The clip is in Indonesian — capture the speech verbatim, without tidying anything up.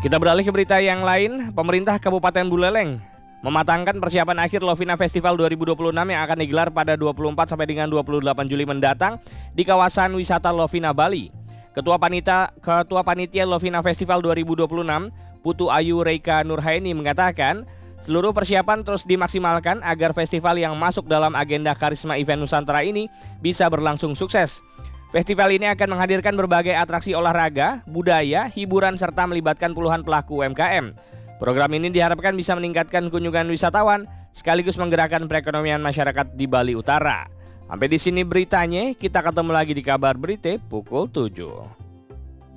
Kita beralih ke berita yang lain. Pemerintah Kabupaten Buleleng mematangkan persiapan akhir Lovina Festival dua ribu dua puluh enam yang akan digelar pada dua puluh empat sampai dengan dua puluh delapan Juli mendatang di kawasan wisata Lovina Bali. Ketua Panitia Ketua Panitia Lovina Festival dua ribu dua puluh enam, Putu Ayu Reika Nurhaini mengatakan, seluruh persiapan terus dimaksimalkan agar festival yang masuk dalam agenda Karisma Event Nusantara ini bisa berlangsung sukses. Festival ini akan menghadirkan berbagai atraksi olahraga, budaya, hiburan serta melibatkan puluhan pelaku U M K M. Program ini diharapkan bisa meningkatkan kunjungan wisatawan sekaligus menggerakkan perekonomian masyarakat di Bali Utara. Sampai di sini beritanya, kita ketemu lagi di kabar berita pukul tujuh.